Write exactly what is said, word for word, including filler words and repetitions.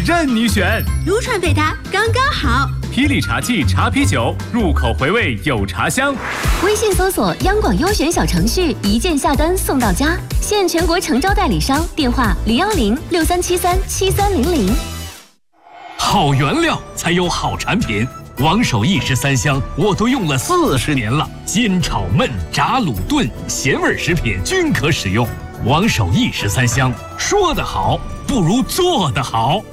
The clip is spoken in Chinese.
任你选。 撸串配它刚刚好。 霹雳茶器茶啤酒，入口回味有茶香。 微信搜索央广优选小程序，一键下单送到家，现全国诚招代理商，电话零幺零六三七三七三零零。 好原料才有好产品，王守义十三香我都用了四十年了，煎炒焖炸卤炖咸味食品均可使用。王守义十三香，说得好不如做得好。